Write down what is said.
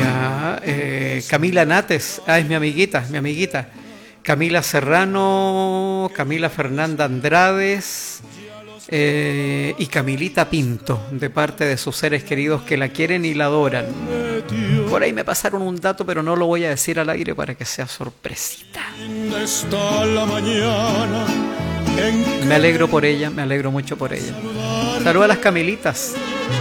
Ya, Camila Nates, es mi amiguita, mi amiguita. Camila Serrano, Camila Fernanda Andrades y Camilita Pinto, de parte de sus seres queridos que la quieren y la adoran. Por ahí me pasaron un dato, pero no lo voy a decir al aire para que sea sorpresita. Me alegro por ella, me alegro mucho por ella. Saludos a las Camilitas.